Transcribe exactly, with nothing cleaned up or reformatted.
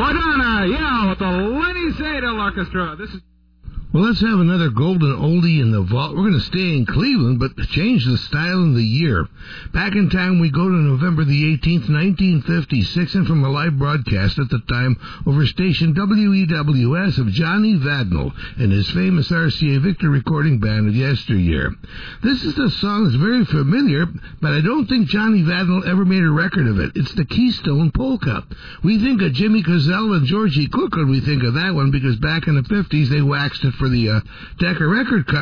Madonna, yeah, with the Lenny Zadel Orchestra. This is... Well, let's have another golden oldie in the vault. We're going to stay in Cleveland, but change the style and the year. Back in time, we go to November the eighteenth, nineteen fifty-six, and from a live broadcast at the time over station W E W S of Johnny Vadnal and his famous R C A Victor recording band of yesteryear. This is a song that's very familiar, but I don't think Johnny Vadnal ever made a record of it. It's the Keystone Polka. We think of Jimmy Cazell and Georgie Cook when we think of that one, because back in the fifties, they waxed it for the uh, Decca record company.